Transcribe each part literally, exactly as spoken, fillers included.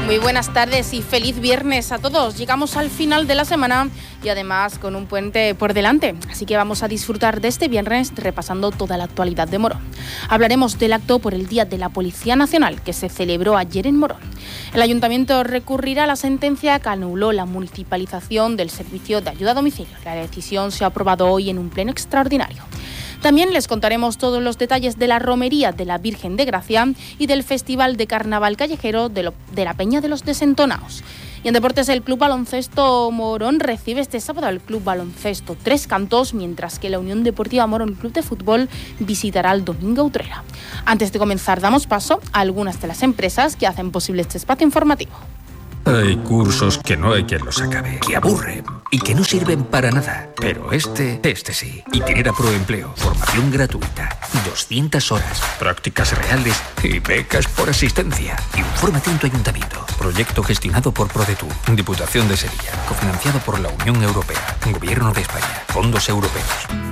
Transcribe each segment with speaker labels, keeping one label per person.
Speaker 1: Muy buenas tardes y feliz viernes a todos. Llegamos al final de la semana y además con un puente por delante. Así que vamos a disfrutar de este viernes repasando toda la actualidad de Morón. Hablaremos del acto por el Día de la Policía Nacional que se celebró ayer en Morón. El Ayuntamiento recurrirá a la sentencia que anuló la municipalización del servicio de ayuda a domicilio. La decisión se ha aprobado hoy en un pleno extraordinario. También les contaremos todos los detalles de la romería de la Virgen de Gracia y del Festival de Carnaval Callejero de, lo, de la Peña de los Desentonados. Y en deportes, el Club Baloncesto Morón recibe este sábado al Club Baloncesto Tres Cantos, mientras que la Unión Deportiva Morón Club de Fútbol visitará al Domingo Utrera. Antes de comenzar, damos paso a algunas de las empresas que hacen posible este espacio informativo.
Speaker 2: Hay cursos que no hay quien los acabe, que aburren y que no sirven para nada. Pero este, este sí. Itinera Proempleo, formación gratuita, doscientas horas, prácticas reales y becas por asistencia. Infórmate en tu ayuntamiento. Proyecto gestionado por ProDetour, Diputación de Sevilla, cofinanciado por la Unión Europea, Gobierno de España, fondos europeos.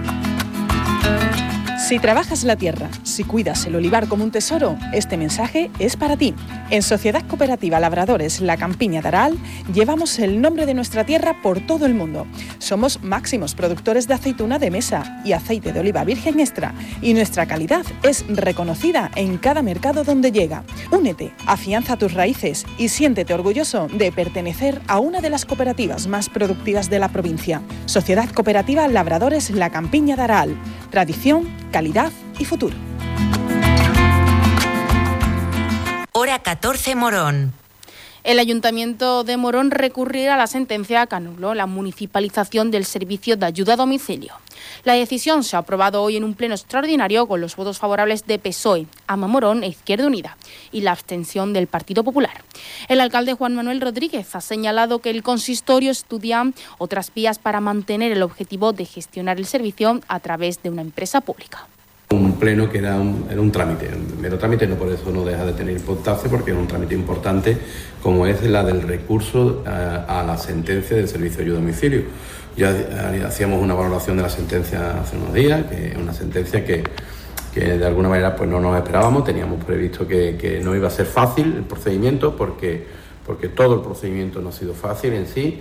Speaker 3: Si trabajas la tierra, si cuidas el olivar como un tesoro, este mensaje es para ti. En Sociedad Cooperativa Labradores La Campiña de Aral llevamos el nombre de nuestra tierra por todo el mundo. Somos máximos productores de aceituna de mesa y aceite de oliva virgen extra y nuestra calidad es reconocida en cada mercado donde llega. Únete, afianza tus raíces y siéntete orgulloso de pertenecer a una de las cooperativas más productivas de la provincia. Sociedad Cooperativa Labradores La Campiña de Aral. Tradición, calidad y futuro.
Speaker 4: Hora catorce, Morón.
Speaker 1: El Ayuntamiento de Morón recurrirá a la sentencia que anuló la municipalización del servicio de ayuda a domicilio. La decisión se ha aprobado hoy en un pleno extraordinario con los votos favorables de P S O E, AMA Morón e Izquierda Unida y la abstención del Partido Popular. El alcalde Juan Manuel Rodríguez ha señalado que el consistorio estudia otras vías para mantener el objetivo de gestionar el servicio a través de una empresa pública.
Speaker 5: Un pleno que era un, era un trámite, un mero trámite, no por eso no deja de tener importancia, porque es un trámite importante como es la del recurso a, a la sentencia del servicio de ayuda a domicilio. Ya hacíamos una valoración de la sentencia hace unos días, que es una sentencia que, que de alguna manera pues no nos esperábamos, teníamos previsto que, que no iba a ser fácil el procedimiento, porque, porque todo el procedimiento no ha sido fácil en sí.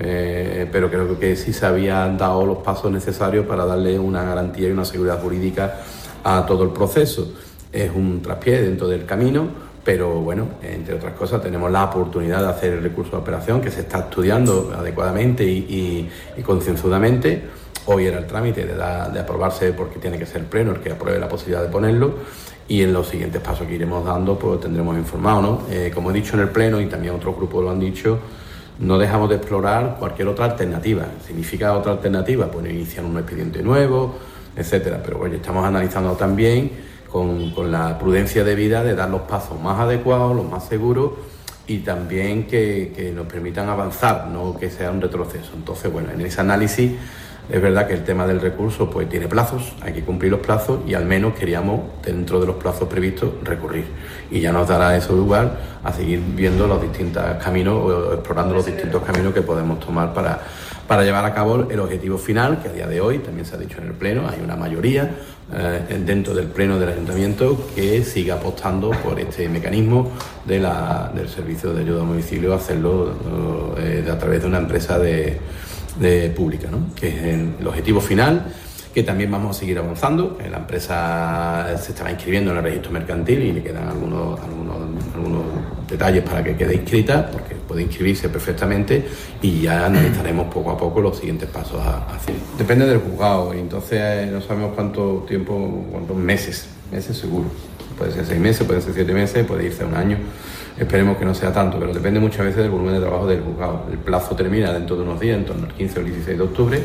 Speaker 5: Eh, pero creo que sí se habían dado los pasos necesarios para darle una garantía y una seguridad jurídica a todo el proceso. Es un traspié dentro del camino, pero bueno, entre otras cosas tenemos la oportunidad de hacer el recurso de operación que se está estudiando adecuadamente y, y, y concienzudamente. Hoy era el trámite de, da, de aprobarse, porque tiene que ser el pleno el que apruebe la posibilidad de ponerlo, y en los siguientes pasos que iremos dando pues tendremos informado, ¿no? Eh, como he dicho en el pleno y también otros grupos lo han dicho, no dejamos de explorar cualquier otra alternativa. ¿Significa otra alternativa? Pues iniciar un expediente nuevo, etcétera. Pero bueno, estamos analizando también con, con la prudencia debida de dar los pasos más adecuados, los más seguros y también que, que nos permitan avanzar, no que sea un retroceso. Entonces, bueno, en ese análisis es verdad que el tema del recurso pues tiene plazos, hay que cumplir los plazos y al menos queríamos, dentro de los plazos previstos, recurrir. Y ya nos dará eso lugar a seguir viendo los distintos caminos o explorando los distintos caminos que podemos tomar para, para llevar a cabo el objetivo final, que a día de hoy, también se ha dicho en el Pleno, hay una mayoría eh, dentro del Pleno del Ayuntamiento que siga apostando por este mecanismo de la, del servicio de ayuda a domicilio, hacerlo eh, de, a través de una empresa de de pública, ¿no? Que es el objetivo final, que también vamos a seguir avanzando. La empresa se estaba inscribiendo en el registro mercantil y le quedan algunos, algunos, algunos detalles para que quede inscrita, porque puede inscribirse perfectamente y ya analizaremos poco a poco los siguientes pasos a hacer. Depende del juzgado y entonces no sabemos cuánto tiempo, cuántos meses, meses seguro. Puede ser seis meses, puede ser siete meses, puede irse a un año. Esperemos que no sea tanto, pero depende muchas veces del volumen de trabajo del juzgado. El plazo termina dentro de unos días, en torno al quince o el dieciséis de octubre,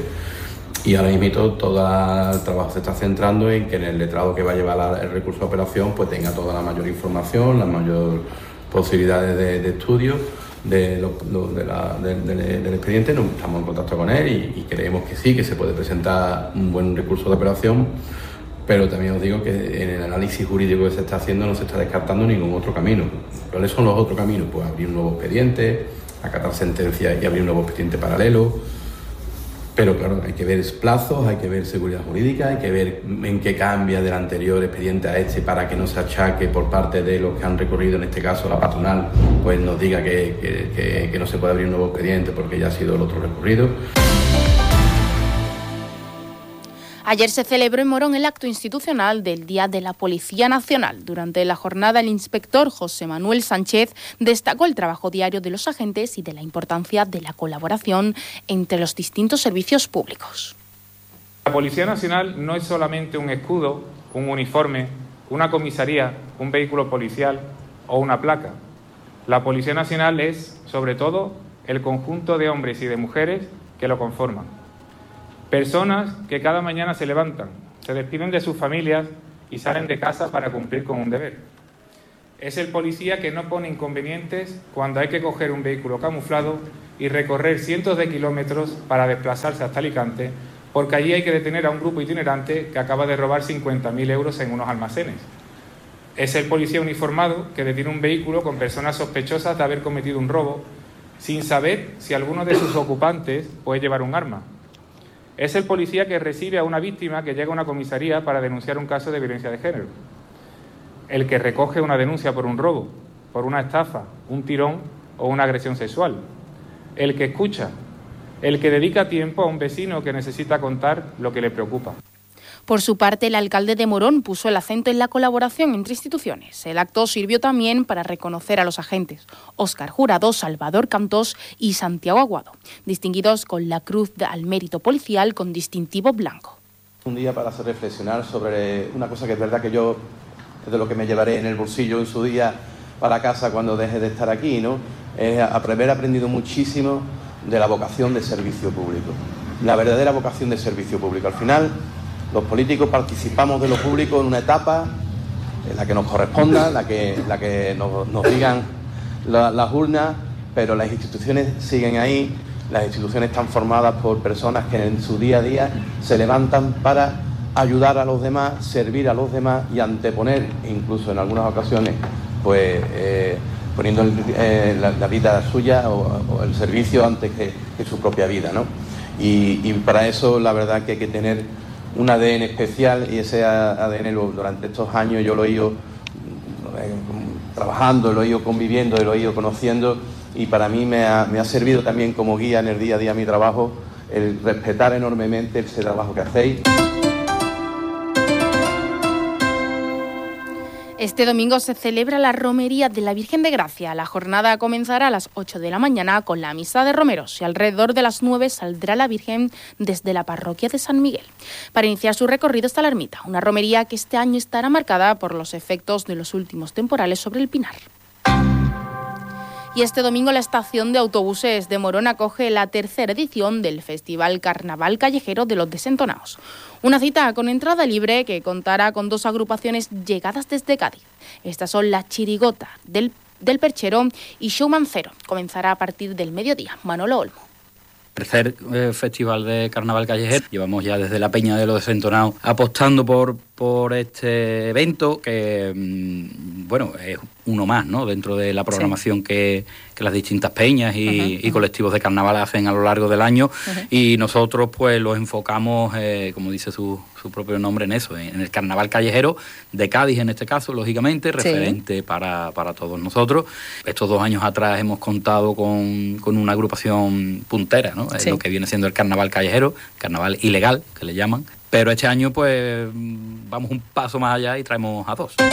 Speaker 5: y ahora mismo todo el trabajo se está centrando en que en el letrado que va a llevar el recurso de operación pues tenga toda la mayor información, las mayores posibilidades de, de estudio de lo, lo, de la, de, de, del expediente. Nos estamos en contacto con él y, y creemos que sí, que se puede presentar un buen recurso de operación. Pero también os digo que en el análisis jurídico que se está haciendo no se está descartando ningún otro camino. ¿Cuáles son los otros caminos? Pues abrir un nuevo expediente, acatar sentencias y abrir un nuevo expediente paralelo. Pero claro, hay que ver plazos, hay que ver seguridad jurídica, hay que ver en qué cambia del anterior expediente a este para que no se achaque por parte de los que han recurrido, en este caso la patronal, pues nos diga que, que, que, que no se puede abrir un nuevo expediente porque ya ha sido el otro recurrido.
Speaker 1: Ayer se celebró en Morón el acto institucional del Día de la Policía Nacional. Durante la jornada, el inspector José Manuel Sánchez destacó el trabajo diario de los agentes y de la importancia de la colaboración entre los distintos servicios públicos.
Speaker 6: La Policía Nacional no es solamente un escudo, un uniforme, una comisaría, un vehículo policial o una placa. La Policía Nacional es, sobre todo, el conjunto de hombres y de mujeres que lo conforman. Personas que cada mañana se levantan, se despiden de sus familias y salen de casa para cumplir con un deber. Es el policía que no pone inconvenientes cuando hay que coger un vehículo camuflado y recorrer cientos de kilómetros para desplazarse hasta Alicante, porque allí hay que detener a un grupo itinerante que acaba de robar cincuenta mil euros en unos almacenes. Es el policía uniformado que detiene un vehículo con personas sospechosas de haber cometido un robo, sin saber si alguno de sus ocupantes puede llevar un arma. Es el policía que recibe a una víctima que llega a una comisaría para denunciar un caso de violencia de género. El que recoge una denuncia por un robo, por una estafa, un tirón o una agresión sexual. El que escucha. El que dedica tiempo a un vecino que necesita contar lo que le preocupa.
Speaker 1: Por su parte, el alcalde de Morón puso el acento en la colaboración entre instituciones. El acto sirvió también para reconocer a los agentes Óscar Jurado, Salvador Cantós y Santiago Aguado, distinguidos con la Cruz al Mérito Policial con distintivo blanco.
Speaker 7: Un día para hacer reflexionar sobre una cosa que es verdad que yo es de lo que me llevaré en el bolsillo en su día para casa cuando deje de estar aquí, ¿no? Es haber aprendido muchísimo de la vocación de servicio público, la verdadera vocación de servicio público. Al final, los políticos participamos de lo público en una etapa en la que nos corresponda, la que, la que nos, nos digan la, las urnas, pero las instituciones siguen ahí, las instituciones están formadas por personas que en su día a día se levantan para ayudar a los demás, servir a los demás y anteponer, incluso en algunas ocasiones, pues eh, poniendo el, eh, la, la vida suya o, o el servicio antes que, que su propia vida, ¿no? Y, y para eso la verdad que hay que tener un A D N especial, y ese A D N lo, durante estos años yo lo he ido eh, trabajando, lo he ido conviviendo, lo he ido conociendo, y para mí me ha, me ha servido también como guía en el día a día mi trabajo, el respetar enormemente ese trabajo que hacéis.
Speaker 1: Este domingo se celebra la Romería de la Virgen de Gracia. La jornada comenzará a las ocho de la mañana con la misa de romeros y alrededor de las nueve saldrá la Virgen desde la parroquia de San Miguel. Para iniciar su recorrido hasta la ermita, una romería que este año estará marcada por los efectos de los últimos temporales sobre el Pinar. Y este domingo la estación de autobuses de Morón acoge la tercera edición del Festival Carnaval Callejero de los Desentonados. Una cita con entrada libre que contará con dos agrupaciones llegadas desde Cádiz. Estas son la Chirigota del, del Perchero y Showman Cero. Comenzará a partir del mediodía. Manolo Olmo.
Speaker 8: Tercer eh, festival de carnaval callejero. Llevamos ya desde la Peña de los Desentonados apostando por, por este evento que, mmm, bueno, es uno más, ¿no? Dentro de la programación sí. que, que las distintas peñas y, uh-huh, y colectivos de carnaval hacen a lo largo del año. Uh-huh. Y nosotros pues los enfocamos, eh, como dice su, su propio nombre, en eso, en el carnaval callejero de Cádiz en este caso, lógicamente, referente sí. para, para todos nosotros. Estos dos años atrás hemos contado con, con una agrupación puntera, ¿no? Sí. Es lo que viene siendo el carnaval callejero, carnaval ilegal, que le llaman. Pero este año pues vamos un paso más allá y traemos a dos.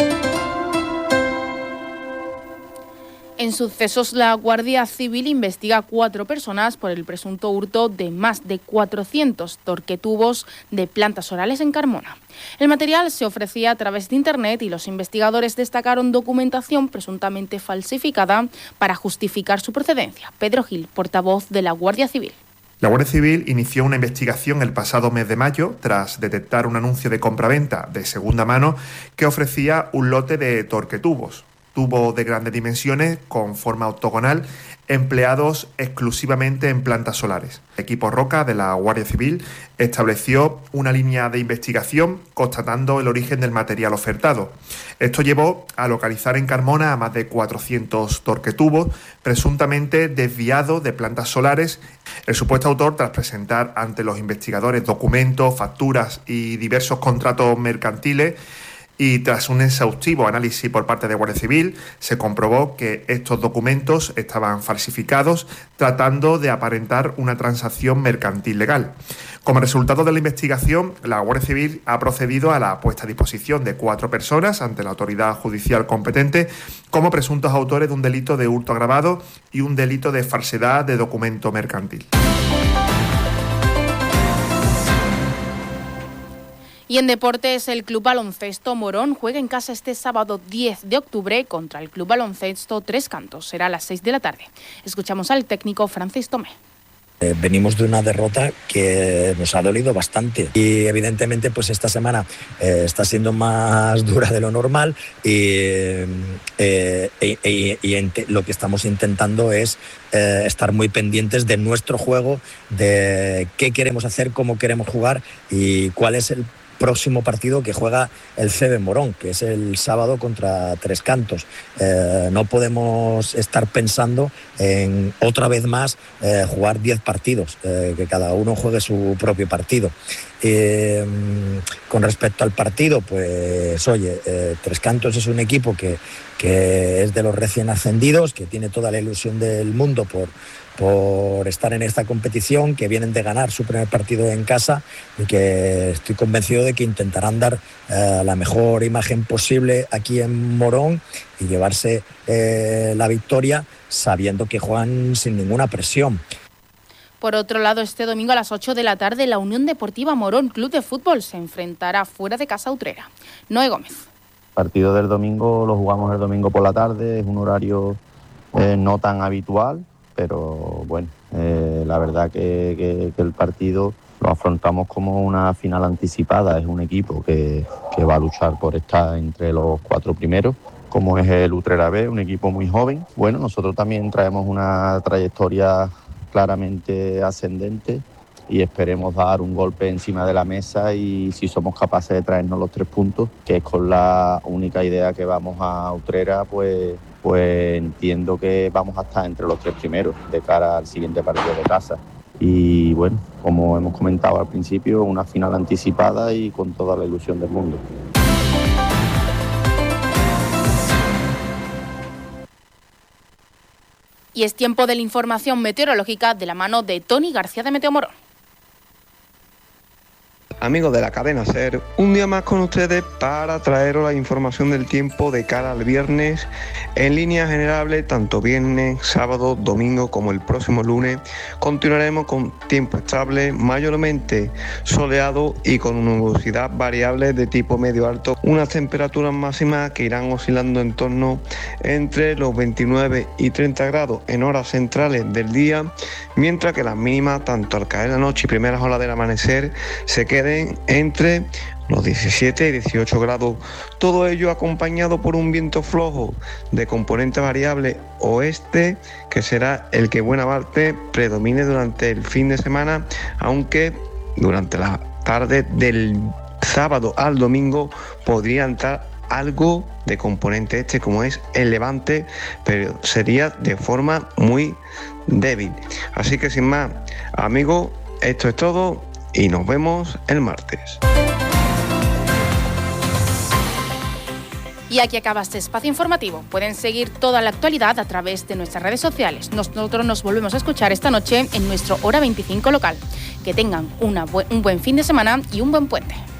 Speaker 1: En sucesos, la Guardia Civil investiga a cuatro personas por el presunto hurto de más de cuatrocientos torquetubos de plantas orales en Carmona. El material se ofrecía a través de Internet y los investigadores destacaron documentación presuntamente falsificada para justificar su procedencia. Pedro Gil, portavoz de la Guardia Civil.
Speaker 9: La Guardia Civil inició una investigación el pasado mes de mayo tras detectar un anuncio de compraventa de segunda mano que ofrecía un lote de torquetubos. tubos de grandes dimensiones con forma octogonal, empleados exclusivamente en plantas solares. El equipo Roca de la Guardia Civil estableció una línea de investigación constatando el origen del material ofertado. Esto llevó a localizar en Carmona a más de cuatrocientos torquetubos, presuntamente desviados de plantas solares. El supuesto autor, tras presentar ante los investigadores documentos, facturas y diversos contratos mercantiles, y tras un exhaustivo análisis por parte de Guardia Civil, se comprobó que estos documentos estaban falsificados, tratando de aparentar una transacción mercantil legal. Como resultado de la investigación, la Guardia Civil ha procedido a la puesta a disposición de cuatro personas ante la autoridad judicial competente como presuntos autores de un delito de hurto agravado y un delito de falsedad de documento mercantil.
Speaker 1: Y en deportes, el Club Baloncesto Morón juega en casa este sábado diez de octubre contra el Club Baloncesto Tres Cantos. Será a las seis de la tarde. Escuchamos al técnico Francis Tomé.
Speaker 10: Eh, venimos de una derrota que nos ha dolido bastante y evidentemente pues esta semana eh, está siendo más dura de lo normal y, eh, e, e, y ente, lo que estamos intentando es eh, estar muy pendientes de nuestro juego, de qué queremos hacer, cómo queremos jugar y cuál es el próximo partido que juega el C B Morón, que es el sábado contra Tres Cantos. Eh, no podemos estar pensando en otra vez más eh, jugar diez partidos, eh, que cada uno juegue su propio partido. Eh, con respecto al partido, pues oye, eh, Tres Cantos es un equipo que, que es de los recién ascendidos, que tiene toda la ilusión del mundo por por estar en esta competición, que vienen de ganar su primer partido en casa y que estoy convencido de que intentarán dar eh, la mejor imagen posible aquí en Morón y llevarse eh, la victoria sabiendo que juegan sin ninguna presión.
Speaker 1: Por otro lado, este domingo a las ocho de la tarde, la Unión Deportiva Morón Club de Fútbol se enfrentará fuera de casa a Utrera. Noé Gómez.
Speaker 11: El partido del domingo lo jugamos el domingo por la tarde, es un horario eh, no tan habitual, pero bueno, eh, la verdad que, que, que el partido lo afrontamos como una final anticipada. Es un equipo que, que va a luchar por estar entre los cuatro primeros, como es el Utrera B, un equipo muy joven. Bueno, nosotros también traemos una trayectoria claramente ascendente y esperemos dar un golpe encima de la mesa y si somos capaces de traernos los tres puntos, que es con la única idea que vamos a Utrera, pues... pues entiendo que vamos a estar entre los tres primeros de cara al siguiente partido de casa. Y bueno, como hemos comentado al principio, una final anticipada y con toda la ilusión del mundo.
Speaker 1: Y es tiempo de la información meteorológica de la mano de Tony García de Meteomorón.
Speaker 12: Amigos de la cadena SER, un día más con ustedes para traeros la información del tiempo de cara al viernes. En líneas generales, tanto viernes, sábado, domingo como el próximo lunes, continuaremos con tiempo estable, mayormente soleado y con nubosidad variable de tipo medio alto. Unas temperaturas máximas que irán oscilando en torno entre los veintinueve y treinta grados en horas centrales del día, mientras que las mínimas, tanto al caer la noche y primeras horas del amanecer, se queden entre los diecisiete y dieciocho grados, todo ello acompañado por un viento flojo de componente variable oeste, que será el que buena parte predomine durante el fin de semana, aunque durante la tarde del sábado al domingo podría entrar algo de componente este, como es el levante, pero sería de forma muy débil. Así que sin más, amigos, esto es todo y nos vemos el martes.
Speaker 1: Y aquí acaba este espacio informativo. Pueden seguir toda la actualidad a través de nuestras redes sociales. Nosotros nos volvemos a escuchar esta noche en nuestro Hora veinticinco local. Que tengan una bu- un buen fin de semana y un buen puente.